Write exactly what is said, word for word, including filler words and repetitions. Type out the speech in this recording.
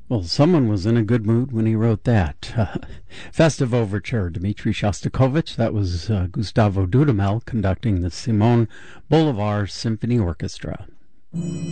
Well, someone was in a good mood when he wrote that. Uh, Festive Overture, Dmitri Shostakovich. That was uh, Gustavo Dudamel conducting the Simon Bolivar Symphony Orchestra.